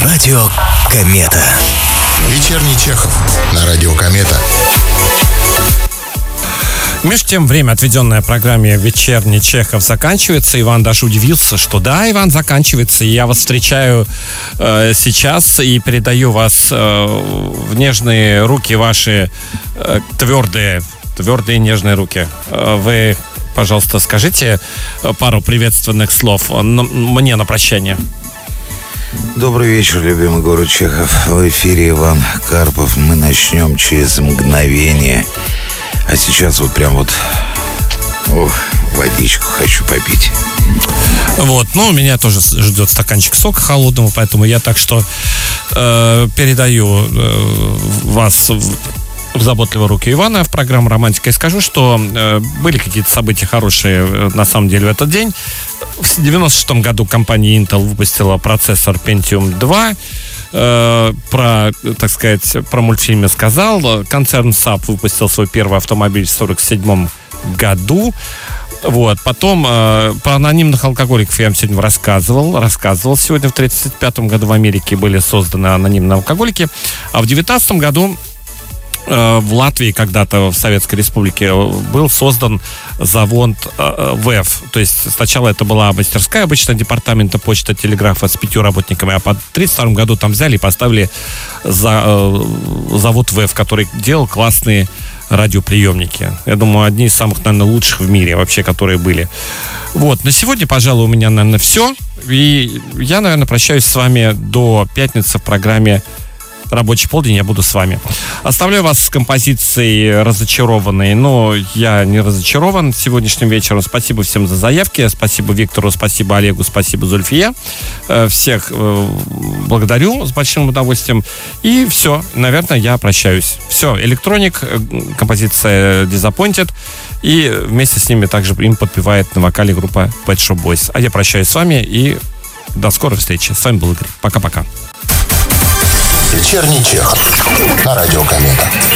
Радио Комета. Вечерний Чехов на радио Комета. Между тем, время, отведенное программе «Вечерний Чехов», заканчивается. Иван даже удивился, что да, Иван, заканчивается. И я вас встречаю сейчас и передаю вас в нежные руки ваши, твердые нежные руки. Вы, пожалуйста, скажите пару приветственных слов мне на прощание. Добрый вечер, любимый город Чехов. В эфире Иван Карпов. Мы начнем через мгновение. А сейчас вот прям вот... водичку хочу попить. Вот, меня тоже ждет стаканчик сока холодного, поэтому я так что передаю вас в заботливые руки Ивана в программу «Романтика» и скажу, что были какие-то события хорошие на самом деле в этот день. В 1996 году компания Intel выпустила процессор Pentium 2. Про мультфильм я сказал. Концерн Saab выпустил свой первый автомобиль в 1947 году. Вот. Потом про анонимных алкоголиков я вам сегодня рассказывал. Сегодня в 1935 году в Америке были созданы анонимные алкоголики. А в 19 году в Латвии когда-то, в Советской Республике, был создан завод ВЭФ. То есть сначала это была мастерская обычно департамента почты, телеграфа с 5 работниками, а по 1932 году там взяли и поставили завод ВЭФ, который делал классные радиоприемники. Я думаю, одни из самых, наверное, лучших в мире вообще, которые были. Вот. На сегодня, пожалуй, у меня, наверное, все. И я, наверное, прощаюсь с вами до пятницы в программе «Рабочий полдень». Я буду с вами. Оставляю вас с композицией «Разочарованный». Но я не разочарован сегодняшним вечером. Спасибо всем за заявки. Спасибо Виктору, спасибо Олегу, спасибо Зульфие. Всех благодарю с большим удовольствием. И все, наверное, я прощаюсь. Все, электроник, композиция «Disappointed». И вместе с ними также им подпевает на вокале группа Pet Shop Boys. А я прощаюсь с вами и до скорой встречи. С вами был Игорь. Пока-пока. Вечерний Чехов на радио Комета.